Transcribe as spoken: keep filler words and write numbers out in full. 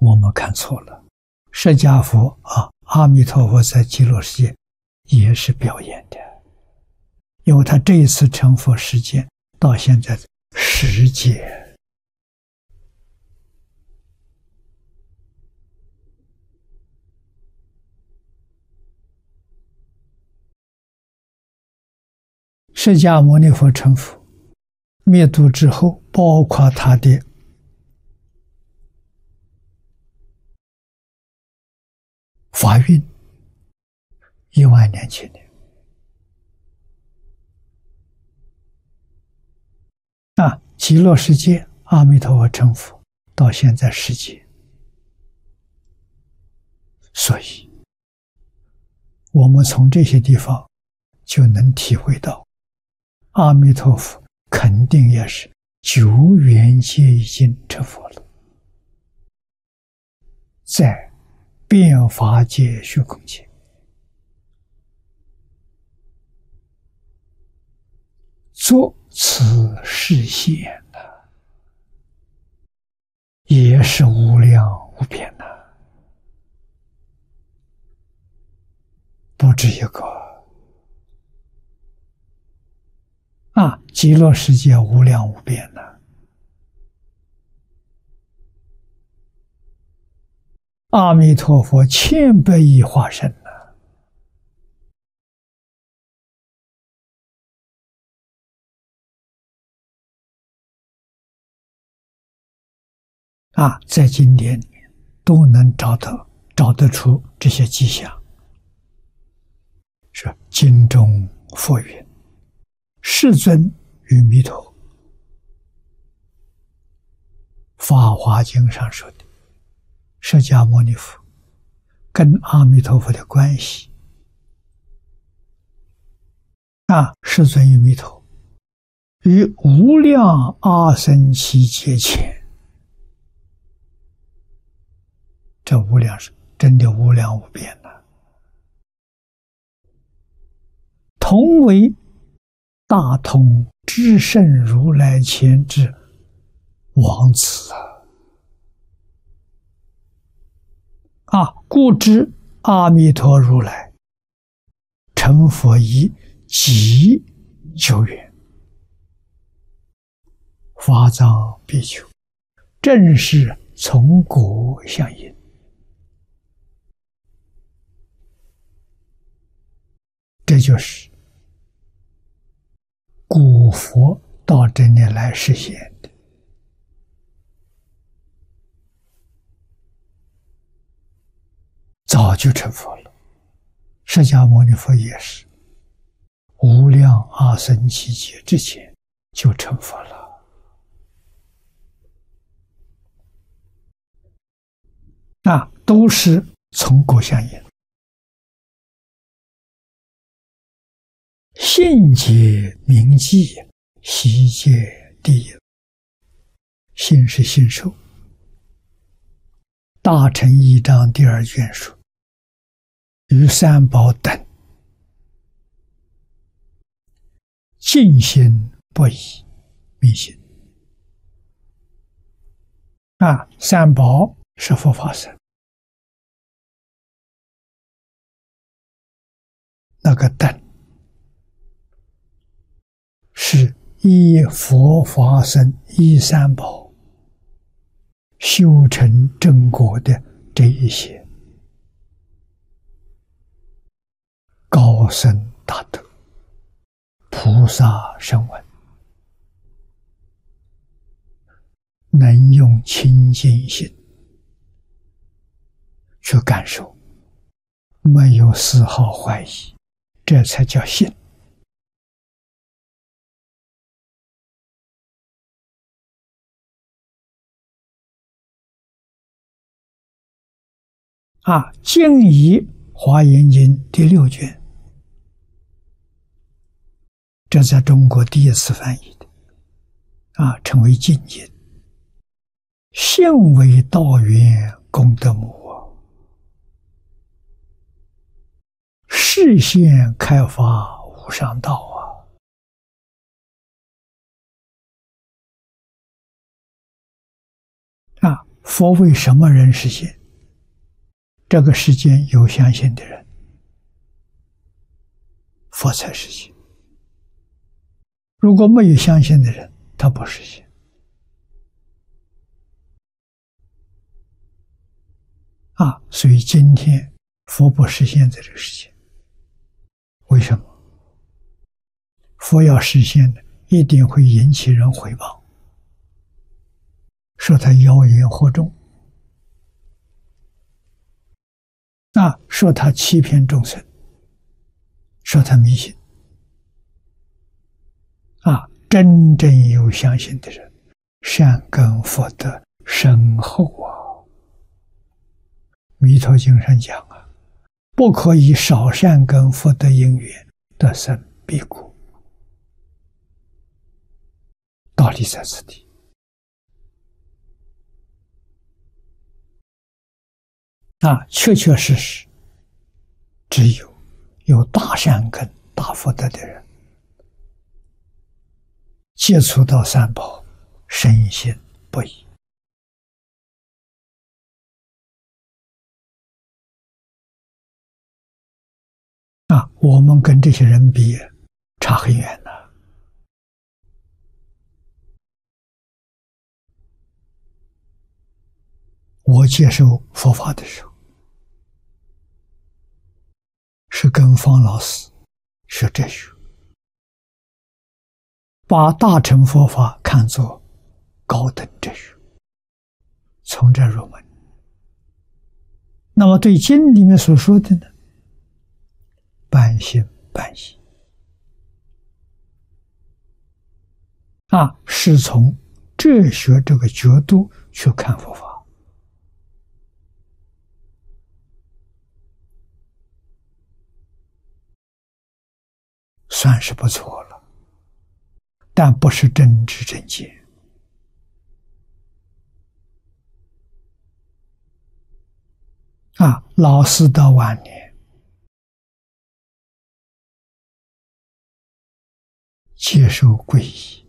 我们看错了。释迦佛啊，阿弥陀佛在极乐世界也是表演的，因为他这一次成佛时间到现在十劫。释迦牟尼佛成佛灭度之后，包括他的法运一万两千年啊，极乐世界阿弥陀佛成佛到现在十劫，所以我们从这些地方就能体会到，阿弥陀佛肯定也是久远界已经成佛了，在变法界虚空界作此示现的，也是无量无边的，不止一个啊！极乐世界无量无边的，阿弥陀佛千百亿化身呢，啊，在经典里面都能找到找得出这些迹象。是经中佛云：“世尊与弥陀。”法华经上说的，释迦牟尼佛跟阿弥陀佛的关系啊，世尊与弥陀于无量阿僧祇劫前，这无量是真的无量无边呐、啊，同为大通至圣如来前之王子啊！啊，故知阿弥陀如来成佛已极久远，法藏比丘正是从果相应。这就是古佛到这里来实现的。早就成佛了，释迦牟尼佛也是无量阿僧祇劫之前就成佛了啊，都是从果相应。信解明记，悉界第一。信是信受，大乘义章第二卷说，于三宝等尽心不疑迷信啊，三宝是佛法僧，那个等是依佛法僧依三宝修成正果的这一些高僧大德、菩萨声闻，能用清净心去感受，没有丝毫怀疑，这才叫信。啊，经仪华严经第六卷，这在中国第一次翻译的，啊，称为经仪。信为道源功德母啊，示现开发无上道啊！啊， 佛为什么人实现？这个世间有相信的人，佛才实现。如果没有相信的人，他不实现。啊，所以今天佛不实现在这个世界，为什么？佛要实现的，一定会引起人毁谤，说他妖言惑众，啊，说他欺骗众生，说他迷信。啊，真正有相信的人，善根福德深厚啊。弥陀经上讲啊，不可以少善根福德因缘得生彼国。道理在此地。啊，确确实实，只有有大善根、大福德的人，接触到三宝，深信不疑。啊，我们跟这些人比，差很远了。我接受佛法的时候，是跟方老师学哲学，把大乘佛法看作高等哲学，从这入门。那么对经里面所说的呢，半信半疑啊，是从哲学这个角度去看佛法，算是不错了，但不是真知正见。啊，老师到晚年接受皈依，